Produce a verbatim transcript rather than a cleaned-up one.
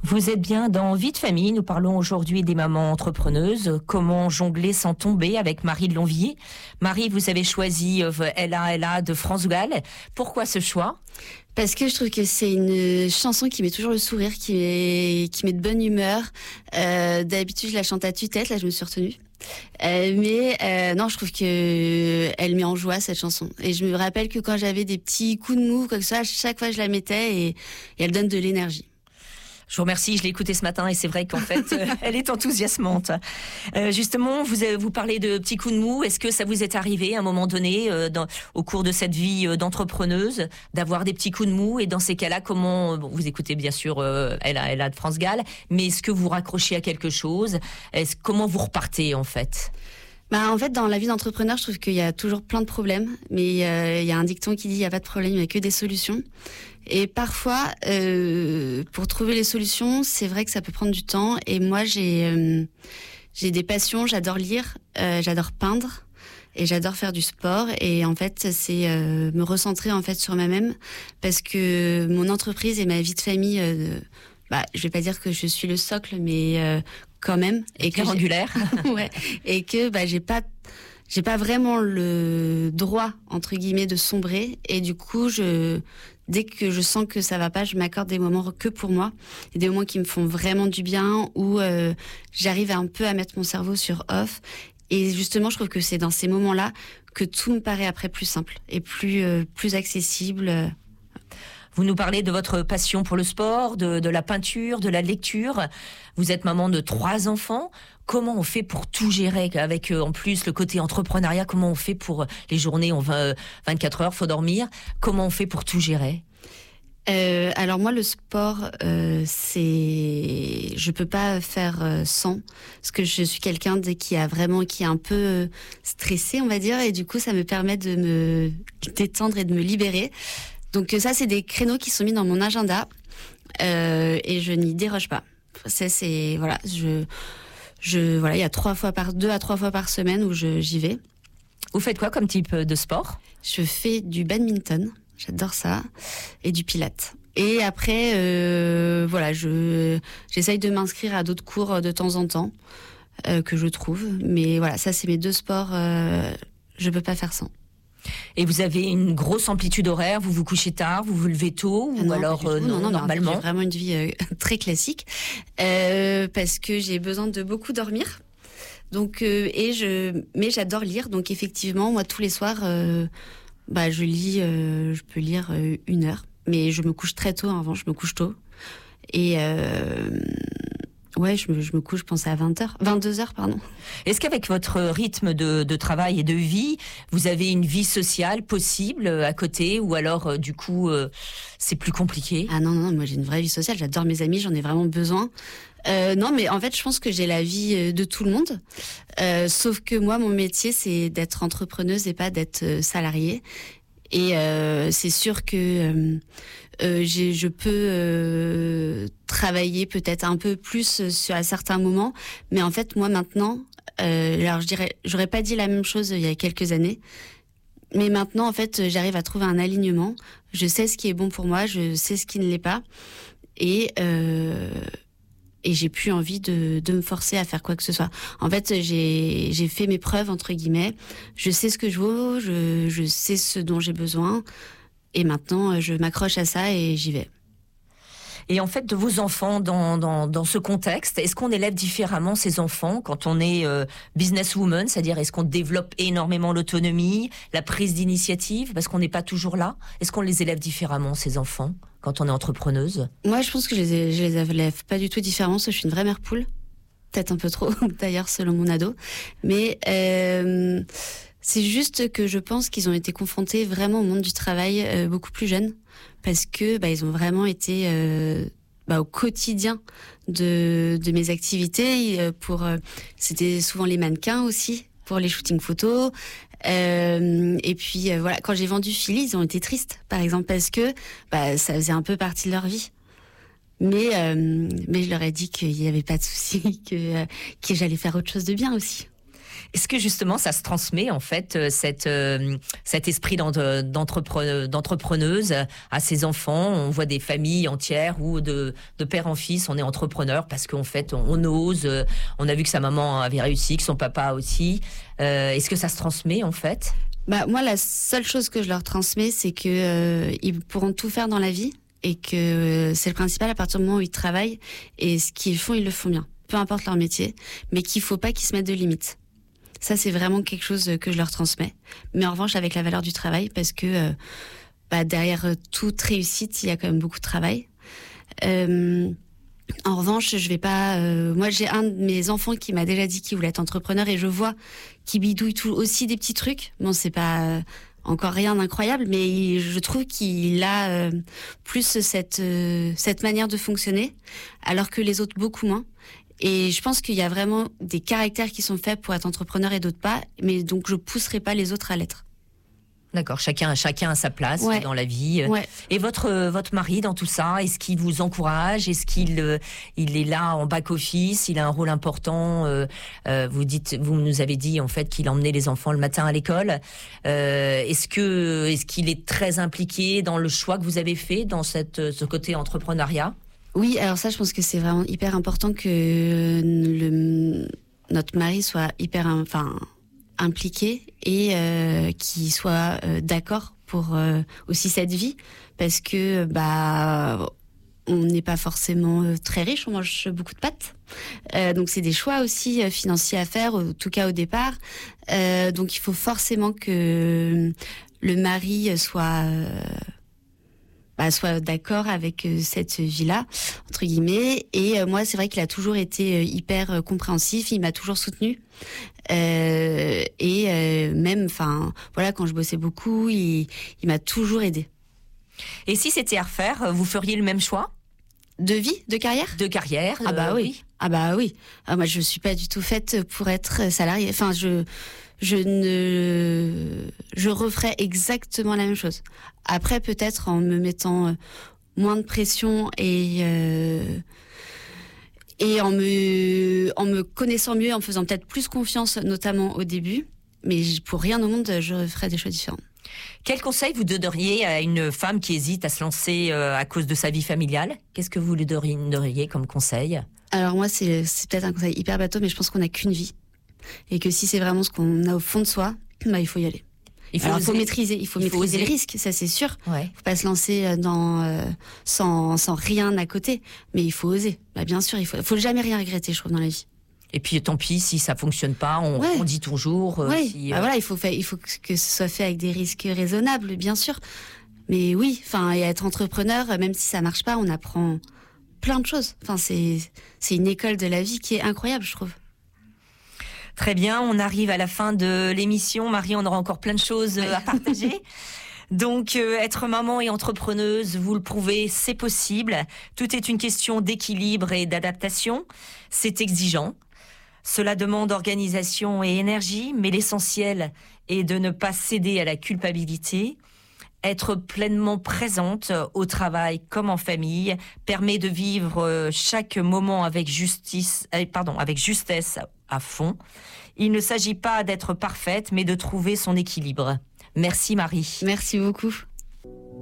Vous êtes bien dans Vie de famille. Nous parlons aujourd'hui des mamans entrepreneuses. Comment jongler sans tomber avec Marie de Longvilliers. Marie, vous avez choisi euh, Ella Ella de France Gall. Pourquoi ce choix ? Parce que je trouve que c'est une chanson qui met toujours le sourire, qui met, qui met de bonne humeur. Euh, d'habitude, je la chante à tue-tête. Là, je me suis retenue. Euh, mais euh, non, je trouve que elle met en joie cette chanson. Et je me rappelle que quand j'avais des petits coups de mou comme ça, à chaque fois je la mettais et, et elle donne de l'énergie. Je vous remercie, je l'ai écoutée ce matin et c'est vrai qu'en fait, euh, elle est enthousiasmante. Euh, justement, vous vous parlez de petits coups de mou. Est-ce que ça vous est arrivé à un moment donné, euh, dans, au cours de cette vie euh, d'entrepreneuse, d'avoir des petits coups de mou ? Et dans ces cas-là, comment bon, vous écoutez bien sûr euh, Ella Ella de France Gall, mais est-ce que vous raccrochez à quelque chose ? Est-ce, comment vous repartez en fait ? Bah, en fait, dans la vie d'entrepreneur, je trouve qu'il y a toujours plein de problèmes, mais euh, il y a un dicton qui dit il n'y a pas de problème, il n'y a que des solutions. Et parfois, euh, pour trouver les solutions, c'est vrai que ça peut prendre du temps. Et moi, j'ai euh, j'ai des passions, j'adore lire, euh, j'adore peindre et j'adore faire du sport. Et en fait, c'est euh, me recentrer en fait sur moi-même, parce que mon entreprise et ma vie de famille, euh, bah, je vais pas dire que je suis le socle, mais euh, quand même. Et que angulaire. Ouais. Et que bah j'ai pas j'ai pas vraiment le droit entre guillemets de sombrer. Et du coup, je dès que je sens que ça va pas, je m'accorde des moments que pour moi, et des moments qui me font vraiment du bien, où euh, j'arrive un peu à mettre mon cerveau sur off. Et justement, je trouve que c'est dans ces moments-là que tout me paraît après plus simple et plus euh, plus accessible. Vous nous parlez de votre passion pour le sport, de, de la peinture, de la lecture. Vous êtes maman de trois enfants. Comment on fait pour tout gérer avec euh, en plus le côté entrepreneuriat ? Comment on fait pour les journées, on va euh, vingt-quatre heures, faut dormir. Comment on fait pour tout gérer ? Euh, alors moi, le sport, euh, c'est, je peux pas faire euh, sans, parce que je suis quelqu'un de, qui a vraiment, qui est un peu euh, stressé, on va dire, et du coup, ça me permet de me détendre et de me libérer. Donc ça, c'est des créneaux qui sont mis dans mon agenda, euh, et je n'y déroge pas. Ça, c'est voilà, je, je voilà, il y a trois fois par deux à trois fois par semaine où je j'y vais. Vous faites quoi comme type de sport ? Je fais du badminton, j'adore ça, et du pilates. Et après, euh, voilà, je j'essaye de m'inscrire à d'autres cours de temps en temps euh, que je trouve. Mais voilà, ça c'est mes deux sports. Euh, je peux pas faire sans. Et vous avez une grosse amplitude horaire, vous vous couchez tard, vous vous levez tôt, ou ah non, alors euh, non, non, non, normalement j'ai vraiment une vie euh, très classique, euh, parce que j'ai besoin de beaucoup dormir. Donc euh, et je, mais j'adore lire. Donc effectivement, moi tous les soirs, euh, bah je lis, euh, je peux lire euh, une heure. Mais je me couche très tôt. Avant, je me couche tôt. Et euh, ouais, je me, je me couche, je pense à vingt heures, vingt-deux heures, pardon. Est-ce qu'avec votre rythme de, de travail et de vie, vous avez une vie sociale possible à côté, ou alors euh, du coup euh, c'est plus compliqué ? Ah non, non, moi j'ai une vraie vie sociale. J'adore mes amis, j'en ai vraiment besoin. Euh, non, mais en fait, je pense que j'ai la vie de tout le monde. Euh, sauf que moi, mon métier, c'est d'être entrepreneuse et pas d'être salariée. Et euh, c'est sûr que euh, euh, j'ai, je peux euh, travailler peut-être un peu plus sur, à certains moments, mais en fait moi maintenant, euh, alors je dirais, j'aurais pas dit la même chose il y a quelques années, mais maintenant en fait j'arrive à trouver un alignement. Je sais ce qui est bon pour moi, je sais ce qui ne l'est pas, et euh, et j'ai plus envie de, de me forcer à faire quoi que ce soit. En fait, j'ai, j'ai fait mes preuves, entre guillemets. Je sais ce que je vaux, je, je sais ce dont j'ai besoin. Et maintenant, je m'accroche à ça et j'y vais. Et en fait, de vos enfants dans, dans, dans ce contexte, est-ce qu'on élève différemment ces enfants quand on est euh, businesswoman ? C'est-à-dire, est-ce qu'on développe énormément l'autonomie, la prise d'initiative, parce qu'on n'est pas toujours là ? Est-ce qu'on les élève différemment, ces enfants, quand on est entrepreneuse ? Moi, je pense que je les, je les élève pas du tout différemment, parce que je suis une vraie mère poule. Peut-être un peu trop, d'ailleurs, selon mon ado. Mais euh, c'est juste que je pense qu'ils ont été confrontés vraiment au monde du travail euh, beaucoup plus jeunes, parce que bah, ils ont vraiment été euh, bah, au quotidien de, de mes activités. Pour, euh, c'était souvent les mannequins aussi, pour les shootings photos. Euh, et puis euh, voilà, quand j'ai vendu Philly, ils ont été tristes, par exemple, parce que bah, ça faisait un peu partie de leur vie. Mais, euh, mais je leur ai dit qu'il n'y avait pas de souci, que, euh, que j'allais faire autre chose de bien aussi. Est-ce que justement ça se transmet en fait euh, cette, euh, cet esprit d'entre- d'entrepre- d'entrepreneuse à ses enfants? On voit des familles entières où de, de père en fils on est entrepreneur parce qu'en fait on, on ose. euh, On a vu que sa maman avait réussi, que son papa aussi. Euh, est-ce que ça se transmet en fait? Bah, moi, la seule chose que je leur transmets, c'est que euh, ils pourront tout faire dans la vie et que euh, c'est le principal à partir du moment où ils travaillent et ce qu'ils font, ils le font bien. Peu importe leur métier, mais qu'il faut pas qu'ils se mettent de limites. Ça, c'est vraiment quelque chose que je leur transmets. Mais en revanche, avec la valeur du travail, parce que euh, bah, derrière toute réussite, il y a quand même beaucoup de travail. Euh, En revanche, je vais pas. Euh, moi, j'ai un de mes enfants qui m'a déjà dit qu'il voulait être entrepreneur et je vois qu'il bidouille tout, aussi des petits trucs. Bon, c'est pas euh, encore rien d'incroyable, mais il- je trouve qu'il a euh, plus cette euh, cette manière de fonctionner, alors que les autres beaucoup moins. Et je pense qu'il y a vraiment des caractères qui sont faits pour être entrepreneur et d'autres pas. Mais donc, je pousserai pas les autres à l'être. D'accord, chacun, chacun a sa place Ouais. dans la vie. Ouais. Et votre, euh, votre mari dans tout ça, est-ce qu'il vous encourage? Est-ce qu'il euh, il est là en back-office? Il a un rôle important. euh, euh, vous dites, vous nous avez dit en fait qu'il emmenait les enfants le matin à l'école. Euh, est-ce que, est-ce qu'il est très impliqué dans le choix que vous avez fait dans cette, ce côté entrepreneuriat? Oui, alors ça, je pense que c'est vraiment hyper important que le, notre mari soit hyper, enfin, impliqué et euh, qu'il soit euh, d'accord pour euh, aussi cette vie, parce que bah on n'est pas forcément euh, très riche, on mange beaucoup de pâtes, euh, donc c'est des choix aussi euh, financiers à faire, en tout cas au départ. Euh, donc il faut forcément que le mari soit euh, Bah, soit d'accord avec euh, cette vie-là, entre guillemets. Et euh, moi, c'est vrai qu'il a toujours été euh, hyper euh, compréhensif, il m'a toujours soutenu. Euh, et euh, même, enfin, voilà, quand je bossais beaucoup, il, il m'a toujours aidé. Et si c'était à refaire, vous feriez le même choix De vie, de carrière? de carrière? Ah bah euh, oui. Ah bah oui. Ah, moi, je suis pas du tout faite pour être salariée. Enfin, je, je ne, je referais exactement la même chose. Après, peut-être en me mettant euh, moins de pression et euh, et en me, en me connaissant mieux, en me faisant peut-être plus confiance, notamment au début. Mais j- pour rien au monde, je ferais des choix différents. Quel conseil vous donneriez à une femme qui hésite à se lancer euh, à cause de sa vie familiale? Qu'est-ce que vous lui donneriez comme conseil? Alors moi, c'est, c'est peut-être un conseil hyper bateau, mais je pense qu'on n'a qu'une vie. Et que si c'est vraiment ce qu'on a au fond de soi, bah, il faut y aller. Il faut, Alors, il faut oser. maîtriser, il faut Il faut maîtriser oser. les risques, ça c'est sûr. Ouais. Faut pas se lancer dans euh, sans, sans rien à côté, mais il faut oser. Bah, bien sûr, il faut, faut jamais rien regretter, je trouve, dans la vie. Et puis tant pis si ça fonctionne pas, on, Ouais. on dit toujours. euh, Ouais. si, Bah, euh, voilà, il faut faire, il faut que que ce soit fait avec des risques raisonnables, bien sûr. Mais oui, enfin, et être entrepreneur, même si ça marche pas, on apprend plein de choses. Enfin, c'est c'est une école de la vie qui est incroyable, je trouve. Très bien, on arrive à la fin de l'émission. Marie, on aura encore plein de choses euh, à partager. Donc, euh, être maman et entrepreneuse, vous le prouvez, c'est possible. Tout est une question d'équilibre et d'adaptation. C'est exigeant. Cela demande organisation et énergie, mais l'essentiel est de ne pas céder à la culpabilité. Être pleinement présente au travail comme en famille permet de vivre euh, chaque moment avec justice, euh, pardon, avec justesse à fond. Il ne s'agit pas d'être parfaite, mais de trouver son équilibre. Merci Marie. Merci beaucoup.